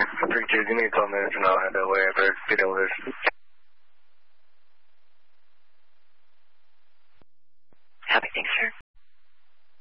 3 kids, you need 12 minutes from now. I had that way after I get over this.